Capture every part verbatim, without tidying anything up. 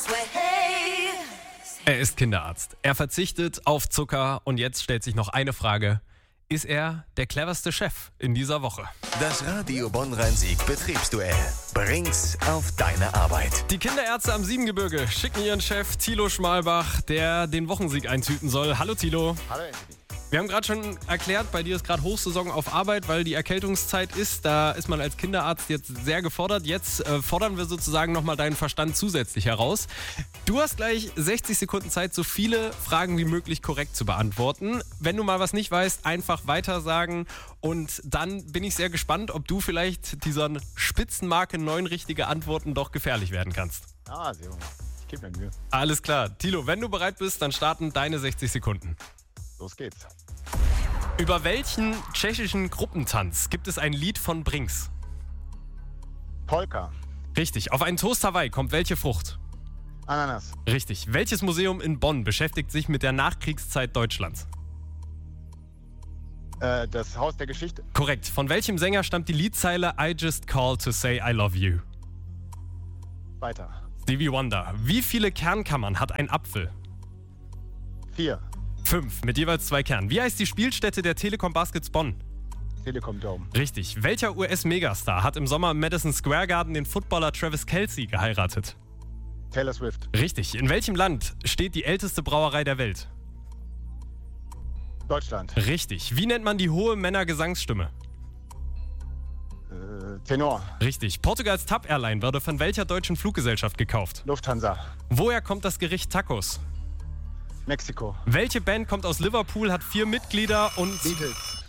Er ist Kinderarzt. Er verzichtet auf Zucker und jetzt stellt sich noch eine Frage. Ist er der cleverste Chef in dieser Woche? Das Radio Bonn-Rhein-Sieg Betriebsduell. Bring's auf deine Arbeit. Die Kinderärzte am Siebengebirge schicken ihren Chef Thilo Schmalbach, der den Wochensieg eintüten soll. Hallo Thilo. Hallo Anthony. Wir haben gerade schon erklärt, bei dir ist gerade Hochsaison auf Arbeit, weil die Erkältungszeit ist. Da ist man als Kinderarzt jetzt sehr gefordert. Jetzt äh, fordern wir sozusagen nochmal deinen Verstand zusätzlich heraus. Du hast gleich sechzig Sekunden Zeit, so viele Fragen wie möglich korrekt zu beantworten. Wenn du mal was nicht weißt, einfach weiter sagen. Und dann bin ich sehr gespannt, ob du vielleicht dieser Spitzenmarke neun richtige Antworten doch gefährlich werden kannst. Ah, sehr gut. Ich gebe mir Mühe. Alles klar. Thilo, wenn du bereit bist, dann starten deine sechzig Sekunden. Los geht's. Über welchen tschechischen Gruppentanz gibt es ein Lied von Brinks? Polka. Richtig. Auf einen Toast Hawaii kommt welche Frucht? Ananas. Richtig. Welches Museum in Bonn beschäftigt sich mit der Nachkriegszeit Deutschlands? Äh, das Haus der Geschichte. Korrekt. Von welchem Sänger stammt die Liedzeile I just called to say I love you? Weiter. Stevie Wonder. Wie viele Kernkammern hat ein Apfel? Vier. Fünf. Mit jeweils zwei Kernen. Wie heißt die Spielstätte der Telekom Baskets Bonn? Telekom Dome. Richtig. Welcher U S-Megastar hat im Sommer im Madison Square Garden den Footballer Travis Kelce geheiratet? Taylor Swift. Richtig. In welchem Land steht die älteste Brauerei der Welt? Deutschland. Richtig. Wie nennt man die hohe Männergesangsstimme? Äh, Tenor. Richtig. Portugals TAP Airline wurde von welcher deutschen Fluggesellschaft gekauft? Lufthansa. Woher kommt das Gericht Tacos? Mexiko. Welche Band kommt aus Liverpool, hat vier Mitglieder und... Beatles.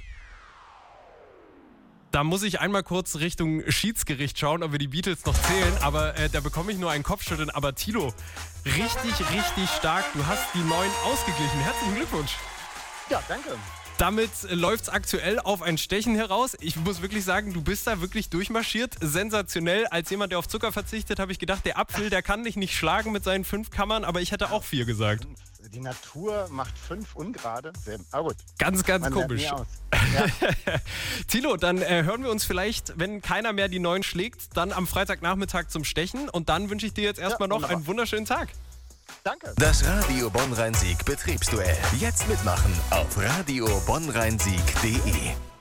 Da muss ich einmal kurz Richtung Schiedsgericht schauen, ob wir die Beatles noch zählen, aber äh, da bekomme ich nur ein Kopfschütteln. Aber Thilo, richtig, richtig stark. Du hast die neun ausgeglichen. Herzlichen Glückwunsch. Ja, danke. Damit äh, läuft es aktuell auf ein Stechen heraus. Ich muss wirklich sagen, du bist da wirklich durchmarschiert. Sensationell. Als jemand, der auf Zucker verzichtet, habe ich gedacht, der Apfel, der kann dich nicht schlagen mit seinen fünf Kammern, aber ich hätte auch vier gesagt. Die Natur macht fünf ungerade. Sehr, aber gut. Ganz, ganz Man lernt komisch. nie aus. Ja. Thilo, dann äh, hören wir uns vielleicht, wenn keiner mehr die neun schlägt, dann am Freitagnachmittag zum Stechen. Und dann wünsche ich dir jetzt erstmal Ja, noch wunderbar. einen wunderschönen Tag. Danke. Das Radio Bonn-Rhein-Sieg Betriebsduell. Jetzt mitmachen auf radio bonn rhein sieg punkt de.